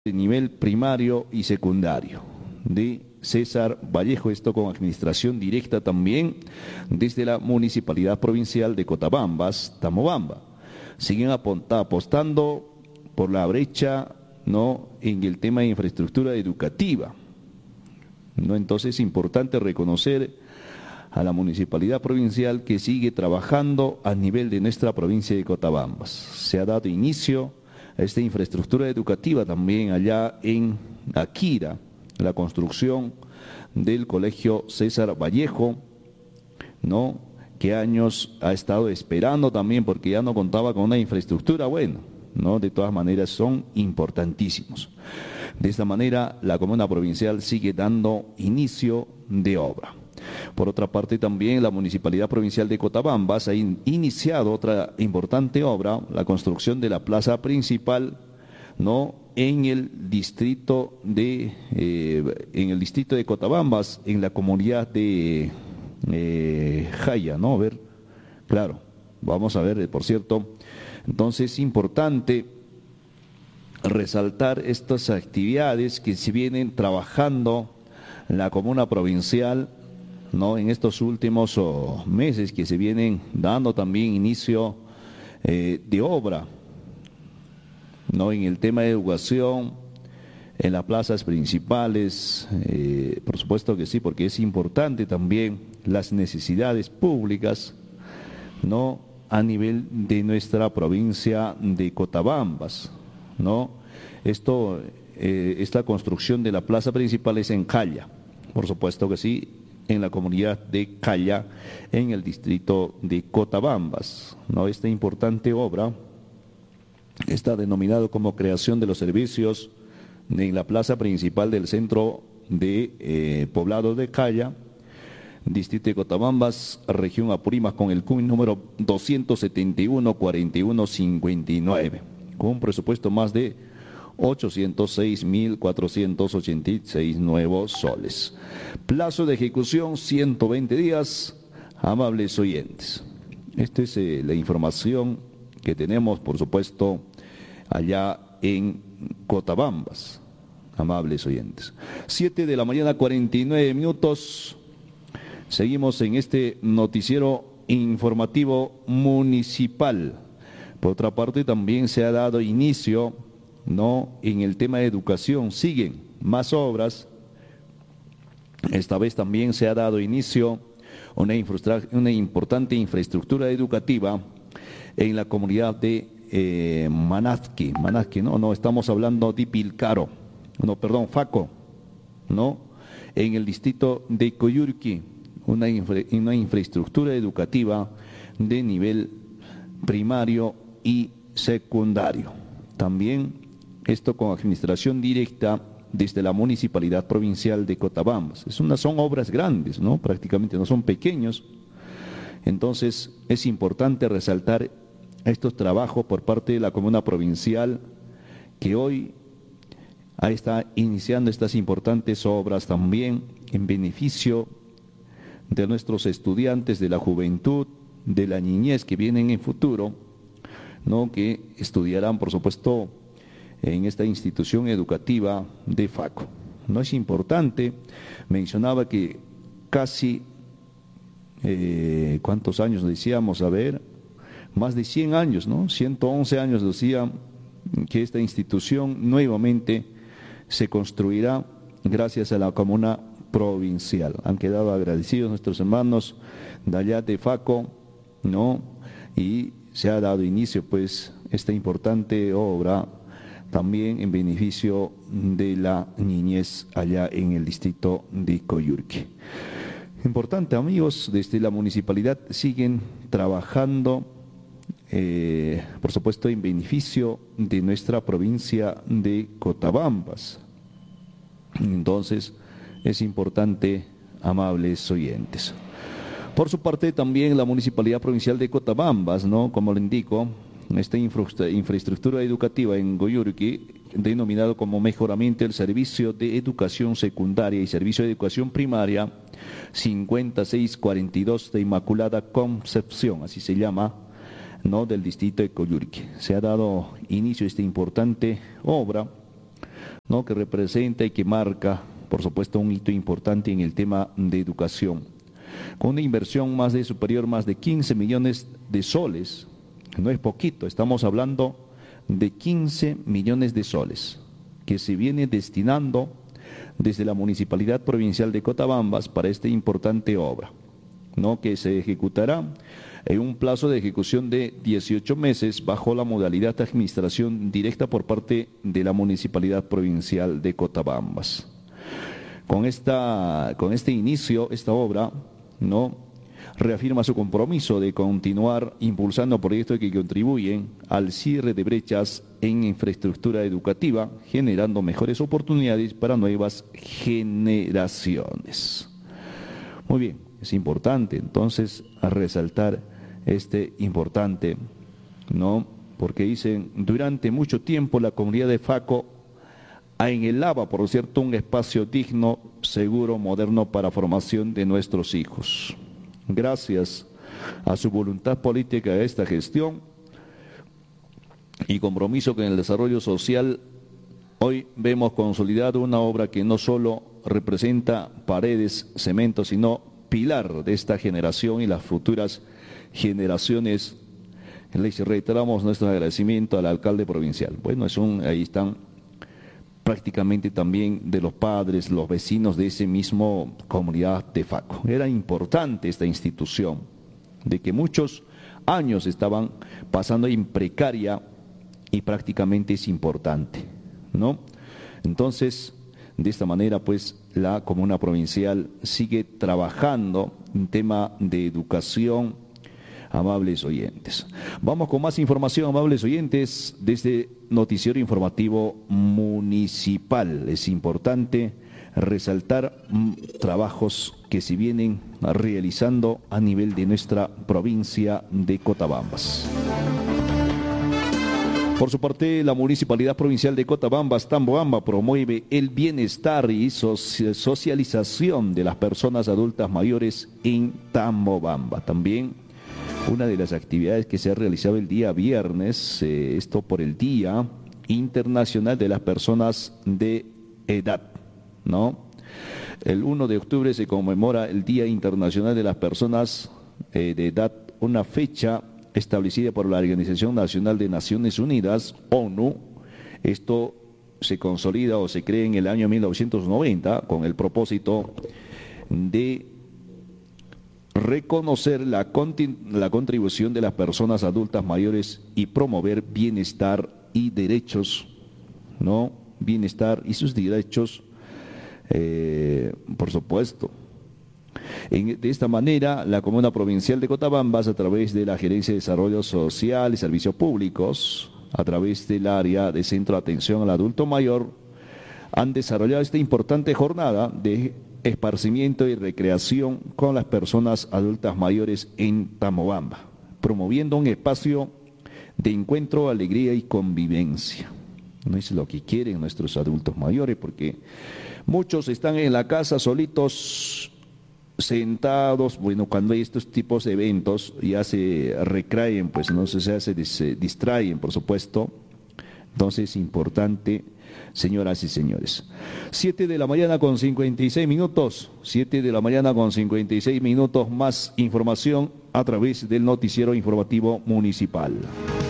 de nivel primario y secundario de César Vallejo, esto con administración directa también desde la Municipalidad Provincial de Cotabambas, Tamobamba. Siguen apostando por la brecha, ¿no?, en el tema de infraestructura educativa, ¿no? Entonces es importante reconocer a la Municipalidad Provincial que sigue trabajando a nivel de nuestra provincia de Cotabambas. Se ha dado inicio a esta infraestructura educativa también allá en Akira, la construcción del Colegio César Vallejo, ¿no?, que años ha estado esperando también porque ya no contaba con una infraestructura buena, ¿no? De todas maneras son importantísimos. De esta manera la Comuna Provincial sigue dando inicio de obra. Por otra parte también la Municipalidad Provincial de Cotabambas ha iniciado otra importante obra, la construcción de la plaza principal, ¿no?, en el distrito de Cotabambas, en la comunidad de Jaya, ¿no? A ver, claro, vamos a ver, por cierto. Entonces es importante resaltar estas actividades que se vienen trabajando en la Comuna Provincial, ¿no?, en estos últimos meses, que se vienen dando también inicio de obra, ¿no?, en el tema de educación, en las plazas principales, por supuesto que sí, porque es importante también las necesidades públicas, ¿no?, a nivel de nuestra provincia de Cotabambas, ¿no? Esta construcción de la plaza principal es en Calla, por supuesto que sí, en la comunidad de Calla, en el distrito de Cotabambas, ¿no? Esta importante obra está denominado como creación de los servicios en la plaza principal del centro de poblado de Calla, distrito de Cotabambas, región Apurímac, con el CUM número 271-4159, con un presupuesto más de 806.486 nuevos soles. Plazo de ejecución 120 días, amables oyentes. Esta es la información que tenemos, por supuesto, allá en Cotabambas, amables oyentes. 7 de la mañana, 49 minutos. Seguimos en este noticiero informativo municipal. Por otra parte, también se ha dado inicio, ¿no?, en el tema de educación. Siguen más obras. Esta vez también se ha dado inicio una importante infraestructura educativa en la comunidad de Manasque, no, estamos hablando de Pilcaro, no, perdón, Faco, ¿no?, en el distrito de Coyurqui, una infraestructura educativa de nivel primario y secundario. También esto con administración directa desde la Municipalidad Provincial de Cotabambas. Son obras grandes, ¿no?, prácticamente no son pequeños. Entonces es importante resaltar estos trabajos por parte de la Comuna Provincial, que hoy está iniciando estas importantes obras también en beneficio de nuestros estudiantes, de la juventud, de la niñez que vienen en futuro, ¿no?, que estudiarán, por supuesto, en esta institución educativa de Faco. No es importante, mencionaba que casi, ¿cuántos años decíamos? A ver, más de 100 años, ¿no? 111 años decía que esta institución nuevamente se construirá gracias a la Comuna Provincial. Han quedado agradecidos nuestros hermanos de allá de Faco, ¿no?, y se ha dado inicio, pues, esta importante obra también en beneficio de la niñez allá en el distrito de Coyurqui. Importante, amigos, desde la municipalidad siguen trabajando, por supuesto, en beneficio de nuestra provincia de Cotabambas. Entonces, es importante, amables oyentes. Por su parte, también la Municipalidad Provincial de Cotabambas, ¿no?, como le indico, esta infraestructura educativa en Coyurqui, denominado como mejoramiento del servicio de educación secundaria y servicio de educación primaria 5642 de Inmaculada Concepción, así se llama, ¿no?, del distrito de Coyurqui. Se ha dado inicio a esta importante obra ¿no?, que representa y que marca, por supuesto, un hito importante en el tema de educación, con una inversión superior más de 15 millones de soles. No es poquito, estamos hablando de 15 millones de soles que se viene destinando desde la Municipalidad Provincial de Cotabambas para esta importante obra, ¿no?, que se ejecutará en un plazo de ejecución de 18 meses bajo la modalidad de administración directa por parte de la Municipalidad Provincial de Cotabambas. Con este inicio, esta obra, ¿no?, reafirma su compromiso de continuar impulsando proyectos que contribuyen al cierre de brechas en infraestructura educativa, generando mejores oportunidades para nuevas generaciones. Muy bien, es importante entonces resaltar importante, ¿no?, porque dicen, durante mucho tiempo la comunidad de Faco anhelaba, por cierto, un espacio digno, seguro, moderno para formación de nuestros hijos. Gracias a su voluntad política de esta gestión y compromiso con el desarrollo social, hoy vemos consolidada una obra que no solo representa paredes, cemento, sino pilar de esta generación y las futuras generaciones. Les reiteramos nuestro agradecimiento al alcalde provincial. Bueno, ahí están prácticamente también de los padres, los vecinos de ese mismo comunidad de Faco. Era importante esta institución, de que muchos años estaban pasando en precaria y prácticamente es importante, ¿no? Entonces, de esta manera, pues, la comuna provincial sigue trabajando en tema de educación, amables oyentes. Vamos con más información, amables oyentes, desde Noticiero Informativo Municipal. Es importante resaltar trabajos que se vienen realizando a nivel de nuestra provincia de Cotabambas. Por su parte, la Municipalidad Provincial de Cotabambas, Tamboamba, promueve el bienestar y socialización de las personas adultas mayores en Tambobamba. También una de las actividades que se ha realizado el día viernes, esto por el Día Internacional de las Personas de Edad, ¿no? El 1 de octubre se conmemora el Día Internacional de las Personas de Edad, una fecha establecida por la Organización Nacional de Naciones Unidas, ONU. Esto se consolida o se crea en el año 1990 con el propósito de reconocer la contribución de las personas adultas mayores y promover bienestar y derechos, ¿no? Bienestar y sus derechos, por supuesto. De esta manera, la Comuna Provincial de Cotabambas, a través de la Gerencia de Desarrollo Social y Servicios Públicos, a través del área de Centro de Atención al Adulto Mayor, han desarrollado esta importante jornada de esparcimiento y recreación con las personas adultas mayores en Tambobamba, promoviendo un espacio de encuentro, alegría y convivencia. No es lo que quieren nuestros adultos mayores, porque muchos están en la casa solitos, sentados. Bueno, cuando hay estos tipos de eventos ya se recrean, pues no se distraen, por supuesto. Entonces es importante, señoras y señores. 7 de la mañana con 56 minutos, 7 de la mañana con 56 minutos, más información a través del Noticiero Informativo Municipal.